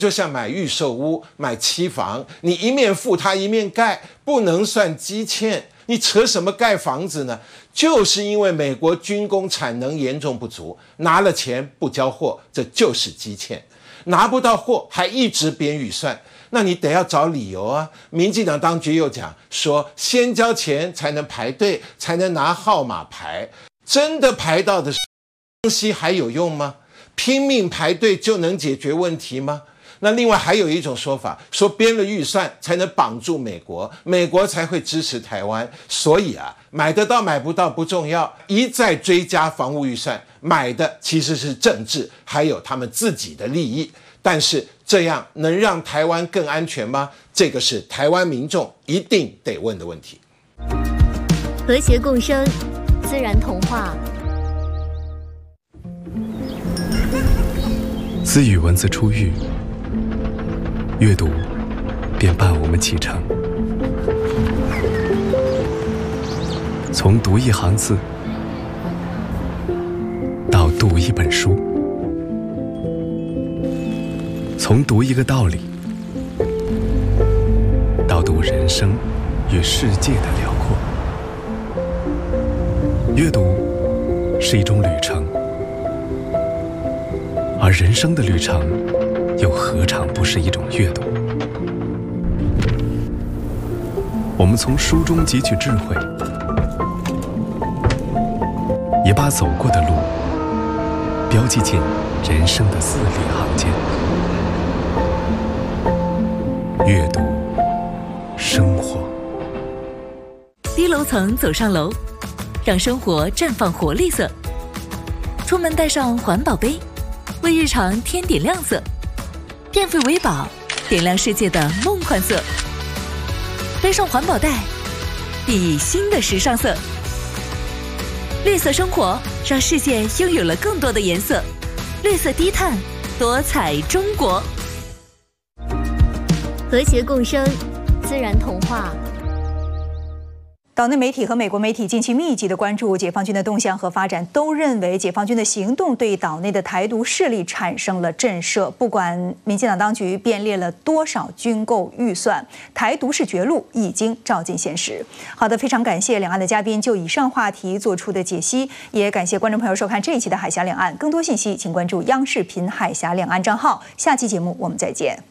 就像买预售屋、买期房，你一面付他一面盖，不能算积欠。你扯什么盖房子呢？就是因为美国军工产能严重不足，拿了钱不交货，这就是积欠。拿不到货还一直编预算，那你得要找理由啊。民进党当局又讲说，先交钱才能排队，才能拿号码牌。真的排到的东西还有用吗？拼命排队就能解决问题吗？那另外还有一种说法，说编了预算才能绑住美国，美国才会支持台湾。所以啊，买得到买不到不重要，一再追加防务预算，买的其实是政治，还有他们自己的利益。但是这样能让台湾更安全吗？这个是台湾民众一定得问的问题。 和谐共生，自然童话。 自与文字初遇，阅读便伴我们启程。从读一行字到读一本书，从读一个道理到读人生与世界的辽阔。阅读是一种旅程，而人生的旅程又何尝不是一种阅读？我们从书中汲取智慧，也把走过的路标记进人生的字里行间。阅读，生活。 低楼层走上楼，让生活绽放活力色。出门带上环保杯，为日常添点亮色。变废为宝，点亮世界的梦幻色。背上环保袋，熠熠新的时尚色。绿色生活，让世界拥有了更多的颜色。绿色低碳，多彩中国。 和谐共生，自然童话。 岛内媒体和美国媒体近期密集的关注解放军的动向和发展，都认为解放军的行动对岛内的台独势力产生了震慑。不管民进党当局编列了多少军购预算，台独是绝路已经照进现实。好的，非常感谢两岸的嘉宾就以上话题做出的解析，也感谢观众朋友收看这一期的海峡两岸。更多信息请关注央视频海峡两岸账号。下期节目我们再见。